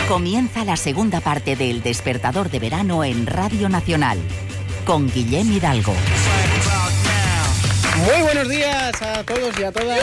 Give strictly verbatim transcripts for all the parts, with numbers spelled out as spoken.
Comienza la segunda parte de El Despertador de Verano en Radio Nacional, con Guillem Hidalgo. Muy buenos días a todos y a todas.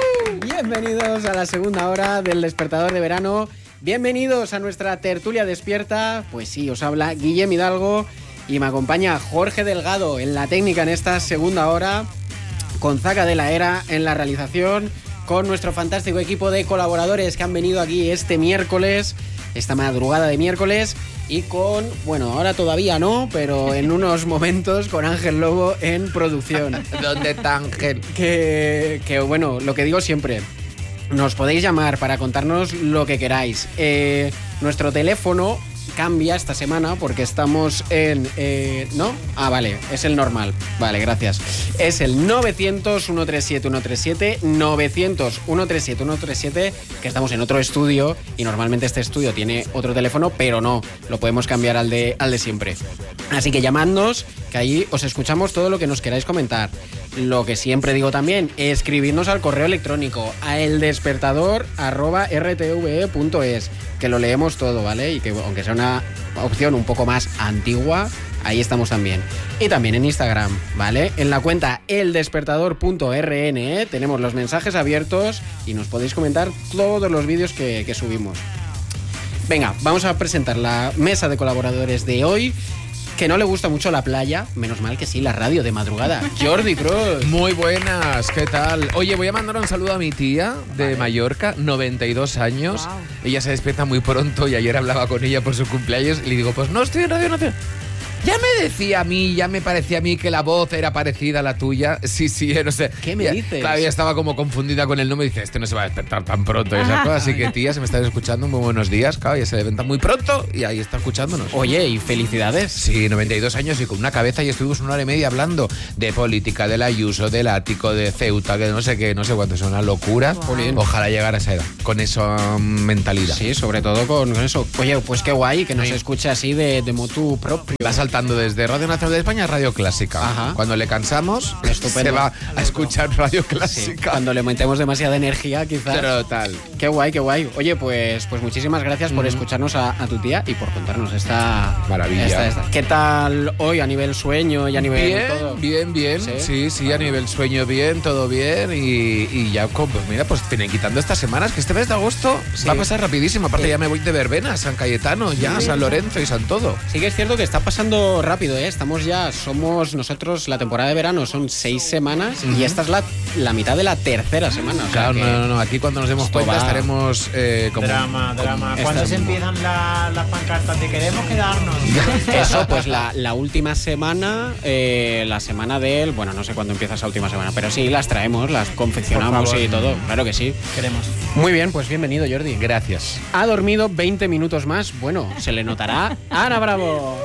Bienvenidos a la segunda hora del Despertador de Verano. Bienvenidos a nuestra tertulia despierta. Pues sí, os habla Guillem Hidalgo y me acompaña Jorge Delgado en la técnica en esta segunda hora, con Zaca de la Era en la realización, con nuestro fantástico equipo de colaboradores que han venido aquí este miércoles, esta madrugada de miércoles, y con, bueno, ahora todavía no, pero en unos momentos con Ángel Lobo en producción. ¿Dónde está Ángel? Que, que, bueno, lo que digo siempre, nos podéis llamar para contarnos lo que queráis. Eh, nuestro teléfono cambia esta semana porque estamos en... Eh, ¿No? Ah, vale, es el normal. Vale, gracias. Es el novecientos, uno tres siete, uno tres siete, novecientos, uno tres siete, uno tres siete, que estamos en otro estudio y normalmente este estudio tiene otro teléfono, pero no, lo podemos cambiar al de, al de siempre. Así que llamadnos, que ahí os escuchamos todo lo que nos queráis comentar. Lo que siempre digo también, escribirnos al correo electrónico a eldespertador arroba r t v e punto es, que lo leemos todo, ¿vale? Y que aunque sea una opción un poco más antigua, ahí estamos también. Y también en Instagram, ¿vale? En la cuenta eldespertador punto r n e tenemos los mensajes abiertos y nos podéis comentar todos los vídeos que, que subimos. Venga, vamos a presentar la mesa de colaboradores de hoy. Que no le gusta mucho la playa, menos mal que sí, la radio de madrugada. Jordi Cruz. Muy buenas, ¿qué tal? Oye, voy a mandar un saludo a mi tía de vale. Mallorca, noventa y dos años. Wow. Ella se despierta muy pronto y ayer hablaba con ella por su cumpleaños y le digo, pues no estoy en Radio Nacional. Ya me decía a mí, ya me parecía a mí que la voz era parecida a la tuya. Sí, sí, no sé. ¿Qué me ya, dices? Claro, ella estaba como confundida con el nombre y dice, este no se va a despertar tan pronto y esas cosas. Así que, tía, se me están escuchando, muy buenos días. Claro, ella se levanta muy pronto y ahí está escuchándonos. Oye, y felicidades. Sí, noventa y dos años y con una cabeza, y estuvimos una hora y media hablando de política, del Ayuso, del Ático, de Ceuta, que no sé qué, no sé cuánto, es una locura. Wow. Ojalá llegar a esa edad, con esa mentalidad. Sí, sobre todo con eso. Oye, pues qué guay que nos sí. escuche así de, de motu propio. Va saltando desde Radio Nacional de España a Radio Clásica. Ajá. Cuando le cansamos, Estupendo. se va a escuchar Radio Clásica. Sí, cuando le metemos demasiada energía, quizás. Pero tal. Qué guay, qué guay. Oye, pues, pues muchísimas gracias por mm. escucharnos a, a tu tía y por contarnos esta maravilla. Esta, esta. ¿Qué tal hoy a nivel sueño y a nivel bien, todo? Bien, bien, sí, sí, sí, a nivel sueño bien, todo bien y, y ya, pues mira, pues tienen quitando estas semanas, que este mes de agosto sí. va a pasar rapidísimo. Aparte sí. ya me voy de verbena, San Cayetano, ya, sí, San Lorenzo y San Todo. Sí que es cierto que está pasando rápido, ¿eh? Estamos ya, somos nosotros, la temporada de verano son seis semanas uh-huh. y esta es la, la mitad de la tercera semana. O claro, sea no, no, no, aquí cuando nos demos cuenta va. estaremos eh, como... Drama, drama. Como, ¿cuándo se empiezan las la pancartas de queremos quedarnos? Eso, pues la, la última semana, eh, la semana del... Bueno, no sé cuándo empieza esa última semana, pero sí, las traemos, las confeccionamos y todo. Claro que sí. Queremos. Muy bien, pues bienvenido, Jordi. Gracias. Ha dormido veinte minutos más. Bueno, se le notará. ¡Ana Bravo!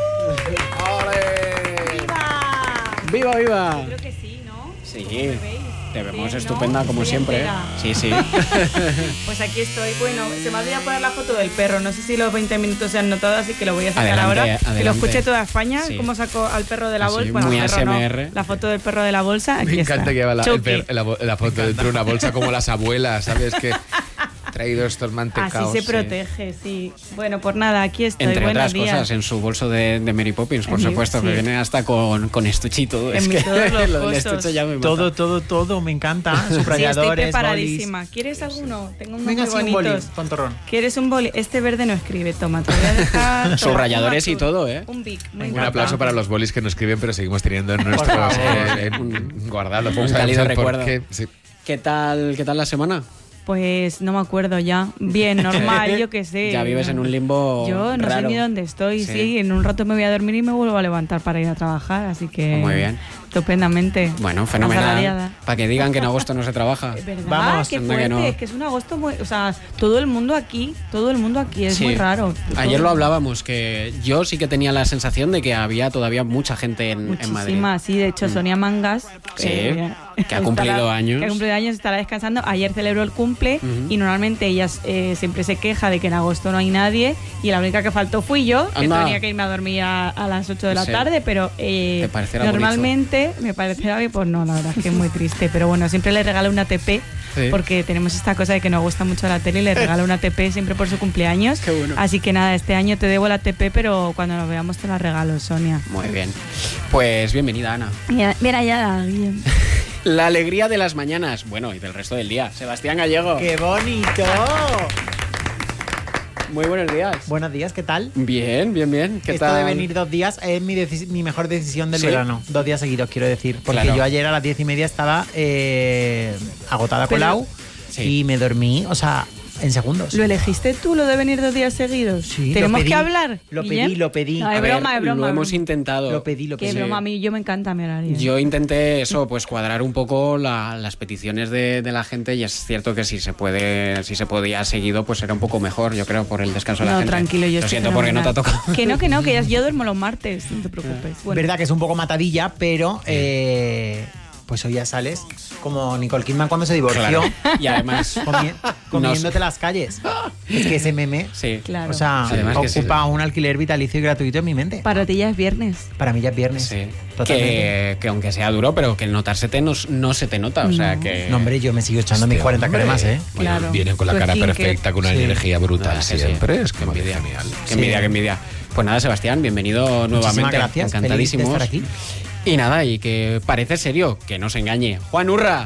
¡Viva, viva! Yo creo que sí, ¿no? Sí, te vemos bien, estupenda ¿no? como siempre. Entera. Sí, sí. Pues aquí estoy. Bueno, se me olvidó poner la foto del perro. No sé si los veinte minutos se han notado, así que lo voy a sacar adelante, ahora. Adelante. Que lo escuche toda España, sí. cómo sacó al perro de la bolsa. Sí, bueno, muy perro, A S M R. No, la foto del perro de la bolsa. Aquí me encanta está. que lleva la, el per, la, la foto dentro de una bolsa como las abuelas, ¿sabes? Que traído estos mantecaos. Así se protege, sí. sí. Bueno, pues nada, aquí estoy. Entre Buenos otras días. cosas, en su bolso de, de Mary Poppins, por en supuesto, sí. que viene hasta con, con estuche y todo. Es en que lo del estuche ya me mata. Todo, todo, todo, me encanta. Subrayadores, sí, estoy preparadísima. bolis. ¿Quieres alguno? Tengo unos Venga, muy bonitos. Un boli, tontorrón. ¿Quieres un boli? Este verde no escribe, toma, te voy a dejar. Subrayadores y todo, ¿eh? Un bic. Un aplauso para los bolis que nos escriben, pero seguimos teniendo en nuestros eh, en, guardados. Un cálido recuerdo. Sí. ¿Qué tal, ¿Qué tal la semana? Pues no me acuerdo ya. Bien, normal, yo qué sé. Ya vives en un limbo Yo no raro. sé ni dónde estoy, sí. sí. En un rato me voy a dormir y me vuelvo a levantar para ir a trabajar, así que... Muy bien. Estupendamente. Bueno, fenomenal. Para que digan que en agosto no se trabaja. ¿Verdad? Vamos. Qué fuerte. Que no. Es que es un agosto muy... O sea, todo el mundo aquí, todo el mundo aquí, es sí. muy raro. Ayer lo hablábamos, que yo sí que tenía la sensación de que había todavía mucha gente en, en Madrid. Muchísima, sí. De hecho, Sonia Mangas... Sí, que, que ha cumplido estará, años. Que ha cumplido años, estará descansando. Ayer celebró el cumple uh-huh. y normalmente ella eh, siempre se queja de que en agosto no hay nadie y la única que faltó fui yo, que Anda. tenía que irme a dormir a, a las ocho de la sí. tarde, pero eh, normalmente P me parecerá que pues no, la verdad es que es muy triste. Pero bueno, siempre le regalo una T P, sí, porque tenemos esta cosa de que nos gusta mucho la tele y le regalo una T P siempre por su cumpleaños. Qué bueno. Así que nada, este año te debo la T P, pero cuando nos veamos te la regalo, Sonia. Muy bien. Pues bienvenida, Ana. Bien, bien hallada, bien. La alegría de las mañanas, bueno, y del resto del día. Sebastián Gallego. ¡Qué bonito! Muy buenos días. Buenos días, ¿qué tal? Bien, bien, bien. ¿Qué Esto tal? de venir dos días es mi, deci- mi mejor decisión del ¿Sí? verano. Dos días seguidos, quiero decir. Porque Claro. yo ayer a las diez y media estaba eh, agotada Pero- colau Sí. y me dormí, o sea, en segundos. ¿Lo elegiste tú, lo de venir dos días seguidos? Sí, ¿Tenemos lo pedí, que hablar? Lo Guillem? pedí, lo pedí. No, es A ver, broma, es broma. lo es hemos broma. intentado. Lo pedí, lo Qué pedí. broma, a mí yo me encanta mi horario. Yo intenté eso, pues cuadrar un poco la- las peticiones de, de la gente y es cierto que si se puede, si se podía seguido, pues era un poco mejor, yo creo, por el descanso de la No, gente. tranquilo, yo Lo estoy siento porque no te ha fenomenal. tocado. Que no, que no, que ya- yo duermo los martes, no te preocupes. Bueno, Verdad que es un poco matadilla, pero eh, pues hoy ya sales como Nicole Kidman cuando se divorció. Claro. Y además, comi- comiéndote Nos- las calles. Es que ese meme, sí. claro. o sea, Además que ocupa sí. un alquiler vitalicio y gratuito en mi mente. Para ti ya es viernes. Para mí ya es viernes. Sí. Totalmente. Que, que aunque sea duro, pero que el notársete no, no se te nota. O sea No. que. No, hombre, yo me sigo echando mis cuarenta Hombre, cremas, ¿eh? bueno, Claro. Vienen con la Tu cara skincare. perfecta, con una Sí. energía brutal Ah, que sí. siempre. Es que Qué envidia. envidia. Genial. Qué envidia, Sí. qué envidia. Pues nada, Sebastián, bienvenido nuevamente. Muchísimas gracias. Feliz de Encantadísimos. estar aquí. Y nada, y que parece serio, que no se engañe. Juan Urra.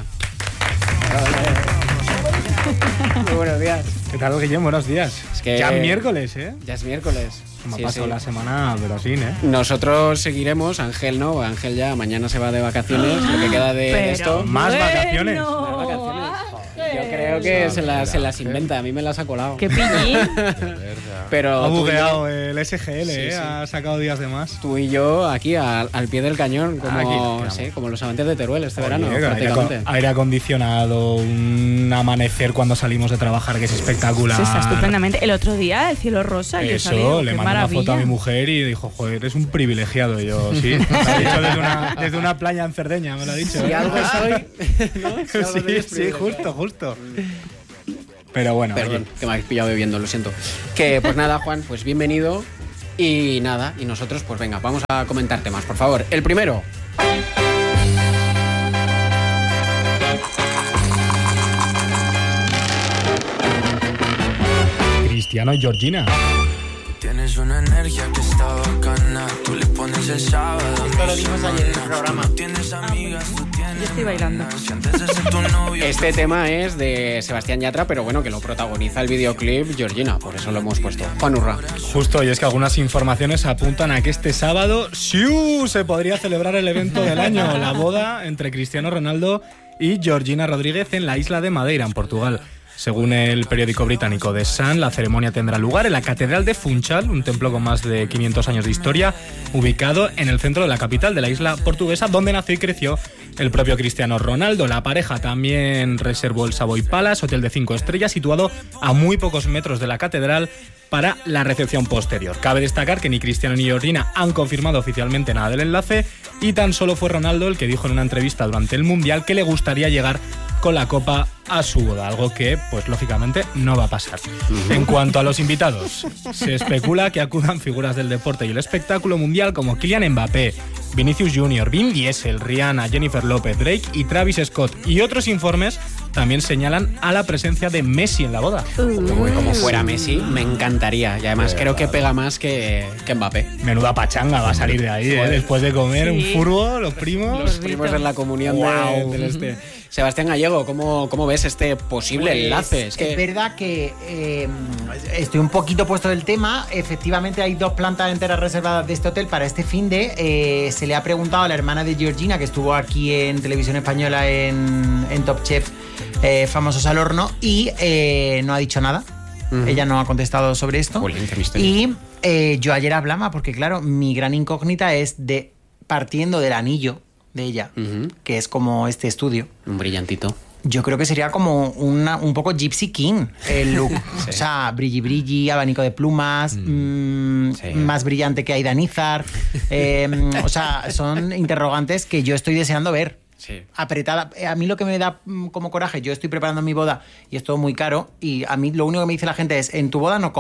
Muy buenos días. ¿Qué tal, Guillem? Buenos días. Es que- Ya es miércoles, ¿eh? Ya es miércoles. Se me ha Sí, pasado sí. la semana, pero sí, ¿eh? Nosotros seguiremos, Ángel no, Ángel ya mañana se va de vacaciones, lo que queda de Pero esto. Más bueno, vacaciones. Más vacaciones. Yo Ángel. creo que se las, se las inventa, a mí me las ha colado. Qué pillín. Pero Ha tú y yo- bugueado el S G L, Sí, ¿eh? sí. Ha sacado días de más. Tú y yo aquí al, al pie del cañón, como, Aquí nos quedamos. sí, como los amantes de Teruel este Oye, verano, con aire, prácticamente. acon- aire acondicionado, un amanecer cuando salimos de trabajar que es espectacular. Sí, está estupendamente. El otro día, el cielo rosa, yo Eso, salí, le qué mandé una foto a maravilla. mi mujer y dijo, joder, eres un privilegiado. Y yo, sí, me lo ha dicho desde una, desde una playa en Cerdeña, me lo ha dicho. Si ¿eh? algo soy, ¿no? Si algo soy Sí, es sí, privilegiado. justo, justo. Pero bueno, Perdón, oye, que me habéis pillado bebiendo, lo siento. Que pues nada, Juan, pues bienvenido. Y nada, y nosotros, pues venga, vamos a comentar temas, por favor. El primero. Cristiano y Georgina. Tienes una energía que está bacana. Tú le pones el sábado. Esto lo dimos ayer en el programa. Tienes amigas, tú tienes. Yo estoy bailando. Si antes de ser tu novio. Este tema es de Sebastián Yatra, pero bueno, que lo protagoniza el videoclip Georgina, por eso lo hemos puesto. Juan Urra. Justo, y es que algunas informaciones apuntan a que este sábado ¡siu! Se podría celebrar el evento del año, la boda entre Cristiano Ronaldo y Georgina Rodríguez en la isla de Madeira, en Portugal. Según el periódico británico The Sun, la ceremonia tendrá lugar en la Catedral de Funchal, un templo con más de quinientos años de historia, ubicado en el centro de la capital de la isla portuguesa, donde nació y creció el propio Cristiano Ronaldo. La pareja también reservó el Savoy Palace, hotel de cinco estrellas, situado a muy pocos metros de la catedral, para la recepción posterior. Cabe destacar que ni Cristiano ni Georgina han confirmado oficialmente nada del enlace y tan solo fue Ronaldo el que dijo en una entrevista durante el Mundial que le gustaría llegar con la copa a su boda, algo que, pues lógicamente, no va a pasar. En cuanto a los invitados, se especula que acudan figuras del deporte y el espectáculo mundial como Kylian Mbappé, Vinicius Junior, Vin Diesel, Rihanna, Jennifer López, Drake y Travis Scott. Y otros informes también señalan a la presencia de Messi en la boda. Uy, como fuera Messi, me encantaría. Y además creo que pega más que, que Mbappé. Menuda pachanga va a salir de ahí, ¿eh? Después de comer Sí. un furbo, los primos. Los primos en la comunión de- Guau. del este. Sebastián Gallego, ¿cómo, cómo ves este posible Pues, enlace? Es que es verdad que eh, estoy un poquito puesto del tema. Efectivamente hay dos plantas enteras reservadas de este hotel para este fin de. Eh, se le ha preguntado a la hermana de Georgina, que estuvo aquí en Televisión Española en, en Top Chef, eh, Famosos al Horno, y eh, no ha dicho nada. Ujú. Ella no ha contestado sobre esto. Jolín, qué misterio. Y eh, yo ayer hablaba, porque claro, mi gran incógnita es de partiendo del anillo de ella, Ujú. que es como este estudio. un brillantito. Yo creo que sería como una, un poco Gypsy King el look. Sí. O sea, brilli brilli, abanico de plumas, mm, Sí. más brillante que Aida Nizar. Eh, o sea, son interrogantes que yo estoy deseando ver. Sí. Apretada. A mí lo que me da mm, como coraje, yo estoy preparando mi boda y es todo muy caro, y a mí lo único que me dice la gente es, en tu boda no comes.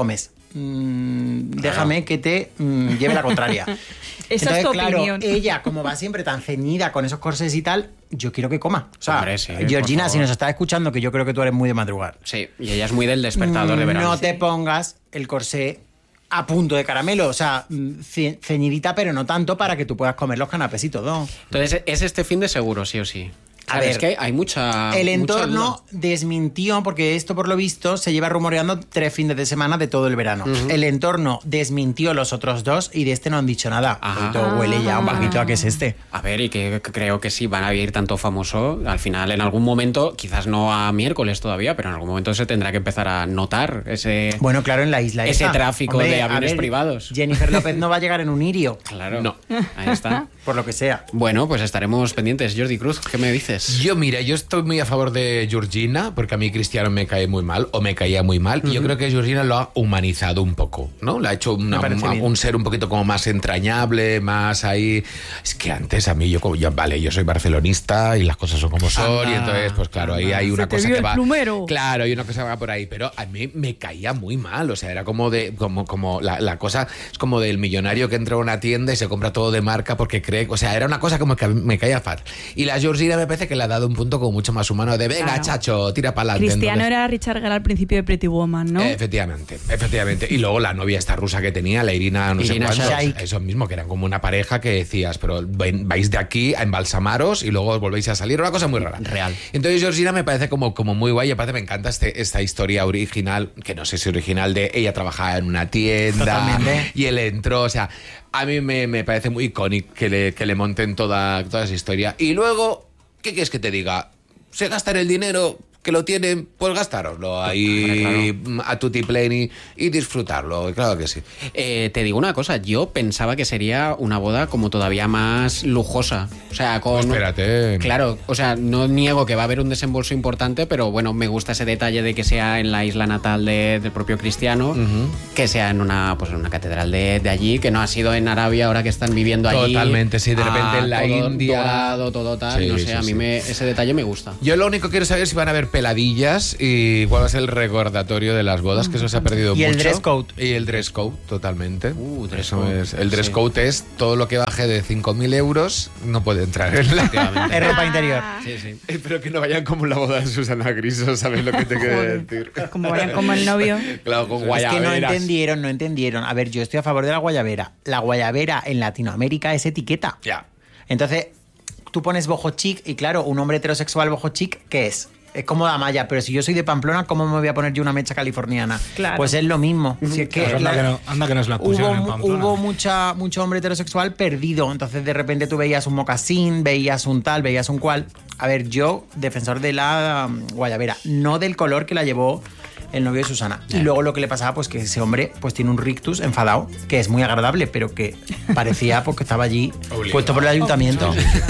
mmm, déjame que te mmm, lleve la contraria. Esa Entonces, es tu claro, opinión. ella, como va siempre tan ceñida con esos corsés y tal, yo quiero que coma. O sea, Hombre, sí, Georgina, si nos estás escuchando, que yo creo que tú eres muy de madrugar. Sí, y ella es muy del despertador de verano. No te pongas el corsé a punto de caramelo, o sea, ce- ceñidita, pero no tanto para que tú puedas comer los canapés y todo. Entonces, es este fin de seguro, sí o sí. A Claro, ver, es que hay mucha. El mucha entorno duda. desmintió, porque esto por lo visto se lleva rumoreando tres fines de semana de todo el verano. Uh-huh. El entorno desmintió los otros dos y de este no han dicho nada. Ajá. Todo huele ya un poquito a que es este. A ver, y que creo que sí van a ir tanto famoso. Al final, en algún momento, quizás no a miércoles todavía, pero en algún momento se tendrá que empezar a notar ese. Bueno, claro, en la isla Ese esa. tráfico Hombre, de a aviones ver, privados. Jennifer López no va a llegar en un irio. Claro. No. Ahí está. Por lo que sea. Bueno, pues estaremos pendientes. Jordi Cruz, ¿qué me dices? Yo, mira, yo estoy muy a favor de Georgina, porque a mí Cristiano me cae muy mal, o me caía muy mal, uh-huh. y yo creo que Georgina lo ha humanizado un poco, ¿no? Le ha hecho una, un, un ser un poquito como más entrañable, más ahí... Es que antes a mí, yo, yo vale, yo soy barcelonista y las cosas son como son, ah, y entonces, pues claro, ahí hay una cosa que va... Plumero. Claro, hay una cosa que va por ahí, pero a mí me caía muy mal, o sea, era como de... como, como la, la cosa es como del millonario que entra a una tienda y se compra todo de marca porque cree... O sea, era una cosa como que me caía fatal. Y la Georgina me parece que le ha dado un punto como mucho más humano de venga, claro, chacho, tira para adelante. Cristiano entonces, era Richard Gere al principio de Pretty Woman, ¿no? Efectivamente, efectivamente. Y luego la novia esta rusa que tenía, la Irina, no Irina sé cuántos, Shayk. eso mismo, que eran como una pareja que decías, pero vais de aquí a embalsamaros y luego volvéis a salir, una cosa muy rara. Real. Entonces Georgina me parece como, como muy guay, aparte me encanta este, esta historia original, que no sé si original, de ella trabajaba en una tienda. Totalmente. Y él entró, o sea, a mí me, me parece muy icónico que le, que le monten toda, toda esa historia. Y luego, ¿qué quieres que te diga? Se gastan el dinero que lo tienen, pues gastároslo ahí, claro, a tutti pleni y disfrutarlo, claro que sí. Eh, te digo una cosa, yo pensaba que sería una boda como todavía más lujosa, o sea, con... Pues espérate. Claro, o sea, no niego que va a haber un desembolso importante, pero bueno, me gusta ese detalle de que sea en la isla natal de, del propio Cristiano, uh-huh. que sea en una, pues en una catedral de, de allí, que no ha sido en Arabia ahora que están viviendo allí. Totalmente, sí, de repente ah, en la todo India. Dorado, todo tal, sí, no sé, sí, a mí sí. me, ese detalle me gusta. Yo lo único que quiero saber es si van a haber peladillas y cuál va a ser el recordatorio de las bodas, que eso se ha perdido y mucho. Y el dress code. Y el dress code, totalmente. Uh, dress eso code. Es, el dress sí. code es todo lo que baje de cinco mil euros no puede entrar en la... Es ropa interior. Sí, sí. Espero que no vayan como la boda de Susana Griso, ¿sabes lo que te quiero decir? Como vayan como el novio. Claro, con es guayaberas. que no entendieron, no entendieron. A ver, yo estoy a favor de la guayabera. La guayabera en Latinoamérica es etiqueta. Ya. Entonces, tú pones boho chic y claro, un hombre heterosexual boho chic, ¿qué es? Es como Damaya, pero si yo soy de Pamplona, ¿cómo me voy a poner yo una mecha californiana? Claro. Pues es lo mismo. Si es que pues anda, la, que no, anda que nos la pusieron hubo, en Pamplona. Hubo mucha, mucho hombre heterosexual perdido. Entonces, de repente tú veías un mocasín, veías un tal, veías un cual. A ver, yo, defensor de la um, guayabera, no del color que la llevó el novio de Susana. Y luego lo que le pasaba, pues que ese hombre pues tiene un rictus enfadado, que es muy agradable, pero que parecía porque estaba allí obligado, puesto por el ayuntamiento.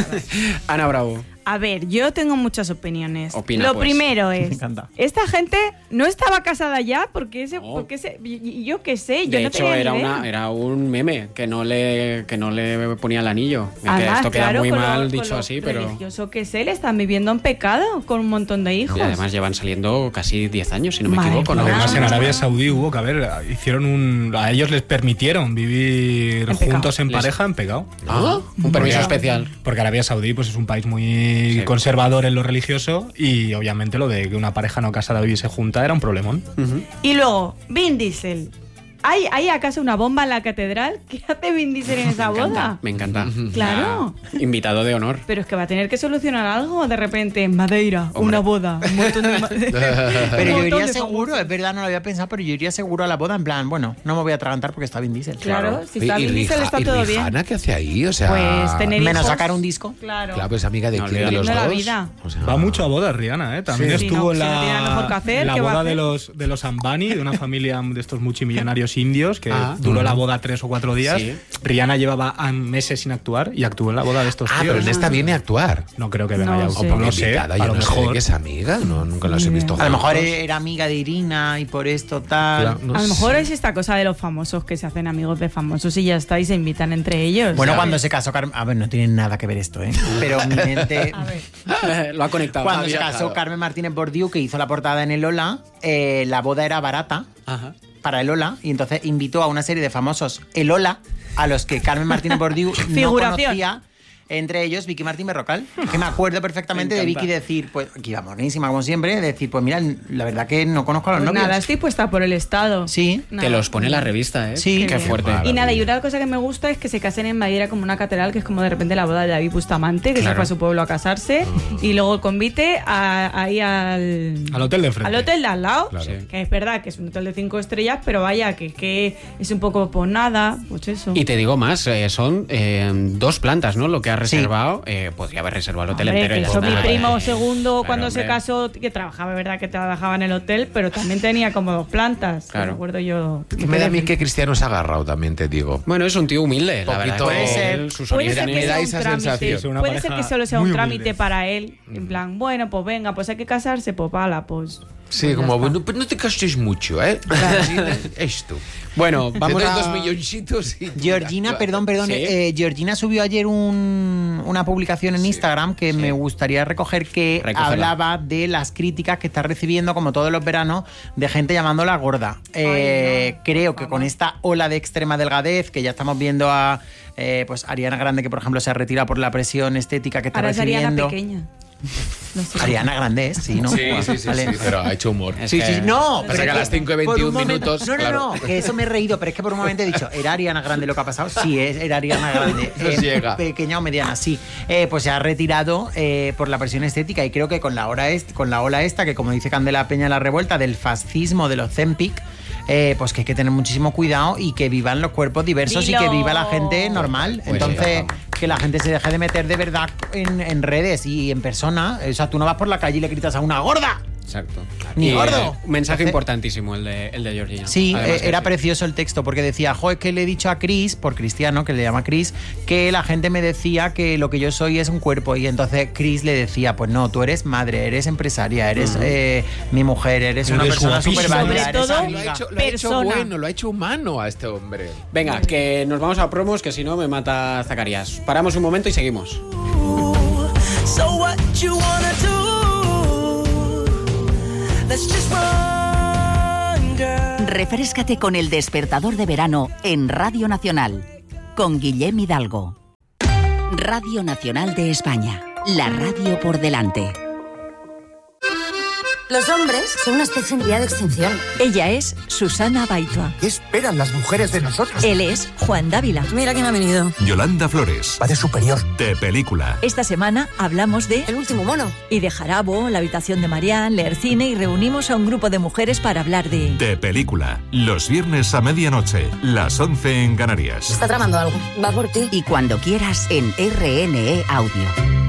Ana Bravo. A ver, yo tengo muchas opiniones. Opina, Lo pues. primero es, Me encanta. esta gente no estaba casada ya porque ese, No. porque ese, y- yo qué sé, yo De no hecho, tenía era, ni idea. una, era un meme que no le, que no le ponía el anillo. Que Además, esto queda claro, muy con lo- mal con dicho lo así, pero... religioso que sé, le están viviendo en pecado con un montón de hijos. Y además llevan saliendo casi diez años, si no me Madre equivoco. ¿no? mía. Además, en Arabia Saudí hubo que, a ver, hicieron un... A ellos les permitieron vivir En juntos pecado. en Les- pareja en pecado. Ah, un permiso Porque- especial. Porque Arabia Saudí pues, es un país muy Sí. conservador en lo religioso y obviamente lo de que una pareja no casada viviese junta era un problemón. Ujú. Y luego, Vin Diesel. ¿Hay, ¿Hay acaso una bomba en la catedral? ¿Qué hace Vin Diesel en esa Me encanta, boda? me encanta. Claro. Ah, invitado de honor. Pero es que va a tener que solucionar algo de repente en Madeira, Hombre. una boda, un montón de... ma- Pero un yo montón iría de seguro, famosos. es verdad, no lo había pensado, pero yo iría seguro a la boda en plan, bueno, no me voy a atragantar porque está Vin Diesel. Claro, si está Y- y Vin Diesel Rija- está y todo bien. Rihanna, ¿qué hace ahí? O sea, Pues tener Menos hijos. sacar un disco. Claro. Claro, pues amiga de No, quién, de olvídate. los De la dos. vida. O sea, Va mucho a bodas, Rihanna, ¿eh? También Sí. estuvo Sí, en no, si no la, tiene nada mejor que hacer, la ¿qué va a boda de hacer? los, de los Ambani, de una familia de estos multimillonarios indios, que Ah. duró la boda tres o cuatro días. Sí. Rihanna llevaba a- meses sin actuar y actuó en la boda de estos Ah, tíos. pero en esta viene a actuar. No creo que venga No ya. sé. O no sé, Invitada, a yo lo no sé de mejor. qué es amiga, no, nunca las he visto A lo mejor juntos. era amiga de Irina y por esto tal. Claro, no A lo sé. mejor es esta cosa de los famosos que se hacen amigos de famosos y ya está y se invitan entre ellos. Bueno, ¿sabes? cuando se casó Carmen... A ver, no tiene nada que ver esto, ¿eh? Pero mi mente... A ver. Lo ha conectado. Cuando Ha se viajado. casó Carmen Martínez Bordiú, que hizo la portada en el Lola, eh, la boda era barata Ajá. para el Ola, y entonces invitó a una serie de famosos el Ola, a los que Carmen Martínez Bordiú no conocía. Entre ellos Vicky Martín Berrocal, que me acuerdo perfectamente me de Vicky decir, pues, que iba monísima como siempre, decir, pues mira, la verdad que no conozco a los pues novios. Nada, estoy puesta por el Estado. Sí. Nada. Te los pone la revista, ¿eh? Sí. Qué fuerte. Y nada, y una cosa que me gusta es que se casen en Madeira como una catedral, que es como de repente la boda de David Bustamante, que claro. se fue a su pueblo a casarse, mm. y luego el convite a, ahí al... Al hotel de frente. Al hotel de al lado, claro. que es verdad que es un hotel de cinco estrellas, pero vaya, que, que es un poco por nada, pues eso. Y te digo más, eh, son eh, dos plantas, ¿no? Lo que ha reservado... Sí. Eh, podría haber reservado el hotel hombre, entero. Que eso, mi primo segundo, claro, cuando hombre. se casó, que trabajaba, verdad que trabajaba en el hotel, pero también tenía como dos plantas. Claro. Me acuerdo yo. Que me da a mí que Cristiano se ha agarrado, también te digo. Bueno, es un tío humilde, la verdad. Puede ser, sus puede ser que sea un esa trámite, sensación. puede ser que solo sea un trámite para él. En plan, bueno, pues venga, pues hay que casarse, pues pala, pues. Sí, pues como, bueno, pues no te gastes mucho, ¿eh? Claro. Esto. Bueno, vamos a... dos milloncitos y... Georgina, perdón, perdón. ¿Sí? Eh, Georgina subió ayer un, una publicación en sí. Instagram que sí. me gustaría recoger que Recógela. hablaba de las críticas que está recibiendo, como todos los veranos, de gente llamándola gorda. Eh, Ay, no. Creo que con esta ola de extrema delgadez, que ya estamos viendo a eh, pues Ariana Grande, que por ejemplo se ha retirado por la presión estética que está Ahora recibiendo. Es Ariana pequeña. No sé. Ariana Grande, sí, ¿no? Sí, sí, sí, vale. sí, pero ha hecho humor. Sí, sí, no. Pasa que a las cinco y veintiún momento, minutos. No, no, claro. no, que eso me he reído, pero es que por un momento he dicho, ¿era Ariana Grande lo que ha pasado? Sí, es, era Ariana Grande. Nos eh, llega. Pequeña o mediana, sí. Eh, pues se ha retirado eh, por la presión estética y creo que con la, hora est con la ola esta, que como dice Candela Peña la Revuelta, del fascismo de los Zempic, eh, pues que hay que tener muchísimo cuidado y que vivan los cuerpos diversos Dilo. y que viva la gente normal. Pues Entonces, sí. que la gente se deje de meter de verdad en, en redes y en persona. O sea, tú no vas por la calle y le gritas a una gorda. Exacto. Ni y, gordo. Eh, un mensaje Entonces, importantísimo el de, el de Georgina. Sí, eh, era sí. precioso el texto porque decía, jo, es que le he dicho a Chris, por Cristiano, que le llama Chris, que la gente me decía que lo que yo soy es un cuerpo. Y entonces Chris le decía, pues no, tú eres madre, eres empresaria, eres uh-huh. eh, mi mujer, eres, eres una persona súper válida. Sobre todo, lo ha hecho, lo ha hecho bueno, lo ha hecho humano a este hombre. Venga, que nos vamos a promos, que si no me mata Zacarías. Paramos un momento y seguimos. So what you wanna do? Refréscate con El Despertador de Verano en Radio Nacional, con Guillem Hidalgo. Radio Nacional de España, la radio por delante. Los hombres son una especie en vía de extinción. Ella es Susana Baitua. ¿Qué esperan las mujeres de nosotros? Él es Juan Dávila. Mira quién ha venido. Yolanda Flores. Padre superior. De Película. Esta semana hablamos de... El último mono. Y de Jarabo, La habitación de Marianne, leer cine y reunimos a un grupo de mujeres para hablar de... De Película. Los viernes a medianoche, las once en Canarias. Está tramando algo. Va por ti. Y cuando quieras en R N E Audio.